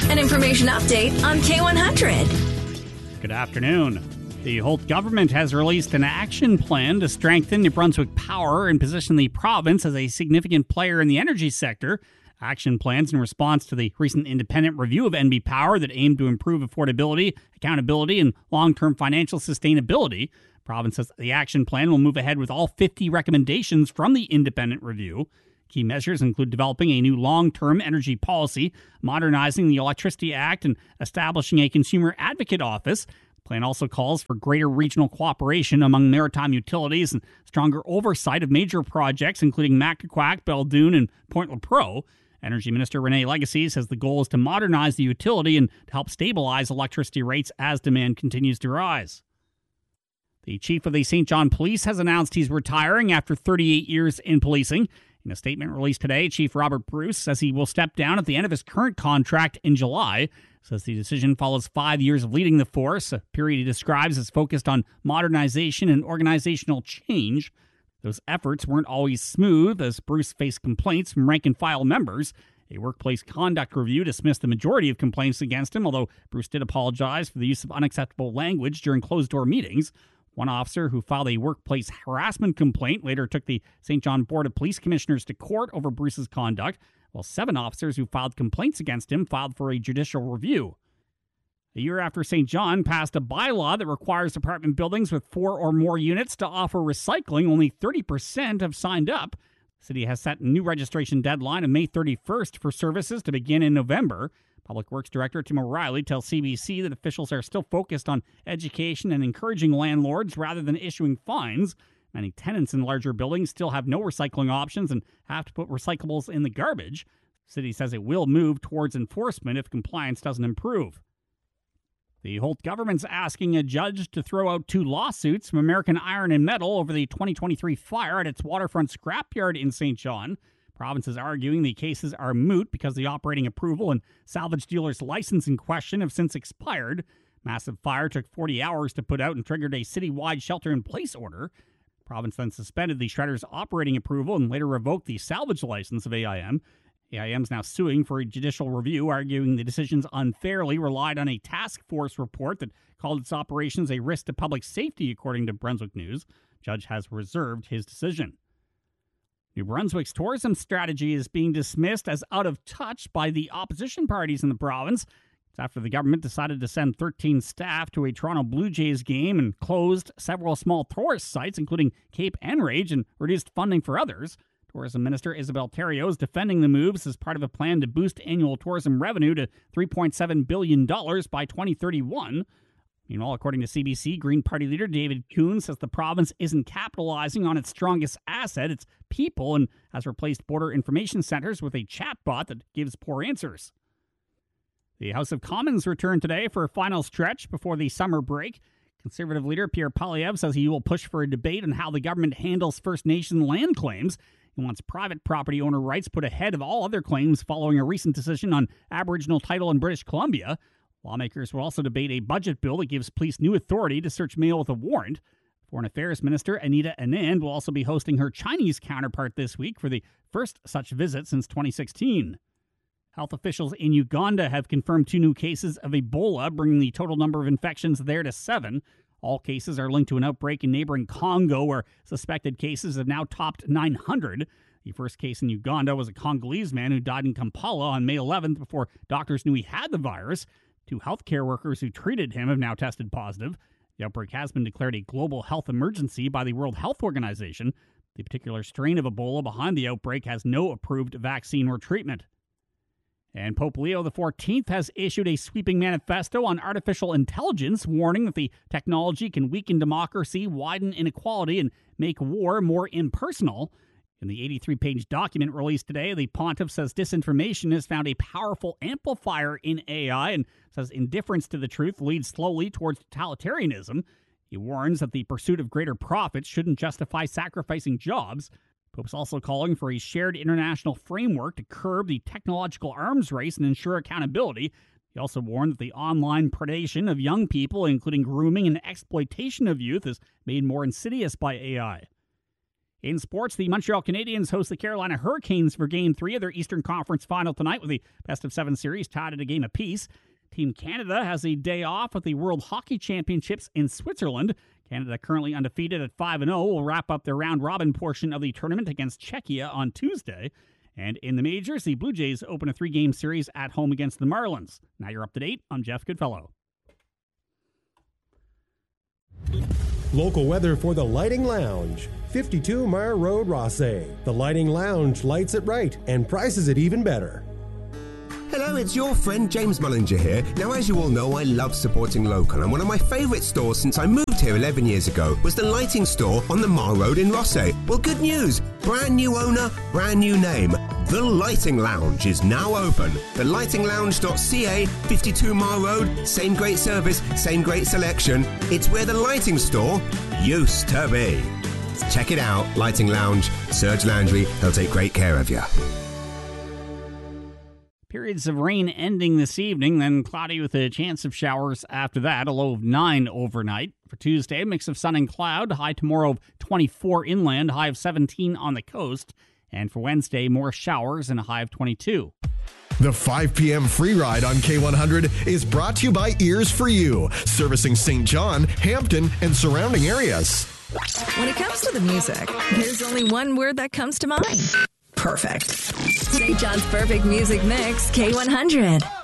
An information update on K100. Good afternoon. The Holt government has released an action plan to strengthen New Brunswick power and position the province as a significant player in the energy sector. Action plans in response to the recent independent review of NB Power that aimed to improve affordability, accountability, and long-term financial sustainability. The province says the action plan will move ahead with all 50 recommendations from the independent review. Key measures include developing a new long-term energy policy, modernizing the Electricity Act, and establishing a consumer advocate office. The plan also calls for greater regional cooperation among maritime utilities and stronger oversight of major projects, including Mactaquac, Belledune, and Point Lepreau. Energy Minister Renee Legacy says the goal is to modernize the utility and to help stabilize electricity rates as demand continues to rise. The chief of the St. John Police has announced he's retiring after 38 years in policing. In a statement released today, Chief Robert Bruce says he will step down at the end of his current contract in July. Says the decision follows 5 years of leading the force, a period he describes as focused on modernization and organizational change. Those efforts weren't always smooth, as Bruce faced complaints from rank-and-file members. A workplace conduct review dismissed the majority of complaints against him, although Bruce did apologize for the use of unacceptable language during closed-door meetings. One officer who filed a workplace harassment complaint later took the St. John Board of Police Commissioners to court over Bruce's conduct, while 7 officers who filed complaints against him filed for a judicial review. A year after St. John passed a bylaw that requires apartment buildings with 4 or more units to offer recycling, only 30% have signed up. The city has set a new registration deadline of May 31st for services to begin in November. Public Works Director Tim O'Reilly tells CBC that officials are still focused on education and encouraging landlords rather than issuing fines. Many tenants in larger buildings still have no recycling options and have to put recyclables in the garbage. The city says it will move towards enforcement if compliance doesn't improve. The Holt government's asking a judge to throw out 2 lawsuits from American Iron and Metal over the 2023 fire at its waterfront scrapyard in St. John. The province is arguing the cases are moot because the operating approval and salvage dealer's license in question have since expired. Massive fire took 40 hours to put out and triggered a citywide shelter-in-place order. The province then suspended the shredder's operating approval and later revoked the salvage license of AIM. AIM is now suing for a judicial review, arguing the decisions unfairly relied on a task force report that called its operations a risk to public safety, according to Brunswick News. The judge has reserved his decision. New Brunswick's tourism strategy is being dismissed as out of touch by the opposition parties in the province. It's after the government decided to send 13 staff to a Toronto Blue Jays game and closed several small tourist sites, including Cape Enrage, and reduced funding for others. Tourism Minister Isabel Terrio is defending the moves as part of a plan to boost annual tourism revenue to $3.7 billion by 2031. Meanwhile, according to CBC, Green Party leader David Coon says the province isn't capitalizing on its strongest asset, its people, and has replaced border information centers with a chatbot that gives poor answers. The House of Commons returned today for a final stretch before the summer break. Conservative leader Pierre Poilievre says he will push for a debate on how the government handles First Nation land claims. He wants private property owner rights put ahead of all other claims following a recent decision on Aboriginal title in British Columbia. Lawmakers will also debate a budget bill that gives police new authority to search mail with a warrant. Foreign Affairs Minister Anita Anand will also be hosting her Chinese counterpart this week for the first such visit since 2016. Health officials in Uganda have confirmed 2 new cases of Ebola, bringing the total number of infections there to 7. All cases are linked to an outbreak in neighboring Congo, where suspected cases have now topped 900. The first case in Uganda was a Congolese man who died in Kampala on May 11th before doctors knew he had the virus. 2 healthcare workers who treated him have now tested positive. The outbreak has been declared a global health emergency by the World Health Organization. The particular strain of Ebola behind the outbreak has no approved vaccine or treatment. And Pope Leo XIV has issued a sweeping manifesto on artificial intelligence, warning that the technology can weaken democracy, widen inequality, and make war more impersonal. In the 83-page document released today, the pontiff says disinformation has found a powerful amplifier in AI and says indifference to the truth leads slowly towards totalitarianism. He warns that the pursuit of greater profits shouldn't justify sacrificing jobs. Pope's also calling for a shared international framework to curb the technological arms race and ensure accountability. He also warned that the online predation of young people, including grooming and exploitation of youth, is made more insidious by AI. In sports, the Montreal Canadiens host the Carolina Hurricanes for Game 3 of their Eastern Conference Final tonight with the best-of-7 series tied at a game apiece. Team Canada has a day off with the World Hockey Championships in Switzerland. Canada, currently undefeated at 5-0, will wrap up their round-robin portion of the tournament against Czechia on Tuesday. And in the majors, the Blue Jays open a 3-game series at home against the Marlins. Now you're up to date. I'm Jeff Goodfellow. Local weather for the Lighting Lounge. 52 Meyer Road, Rossay. The Lighting Lounge lights it right and prices it even better. Hello, it's your friend James Mullinger here. Now, as you all know, I love supporting local, and one of my favourite stores since I moved here 11 years ago was the lighting store on the Mar Road in Rossay. Well, good news. Brand new owner, brand new name. The Lighting Lounge is now open. TheLightingLounge.ca, 52 Mar Road, same great service, same great selection. It's where the lighting store used to be. Check it out, Lighting Lounge, Serge Landry, they'll take great care of you. Periods of rain ending this evening, then cloudy with a chance of showers after that, a low of 9 overnight. For Tuesday, a mix of sun and cloud, high tomorrow of 24 inland, high of 17 on the coast. And for Wednesday, more showers and a high of 22. The 5 p.m. free ride on K100 is brought to you by Ears for You, servicing St. John, Hampton, and surrounding areas. When it comes to the music, there's only one word that comes to mind. Perfect. St. John's perfect music mix, K100.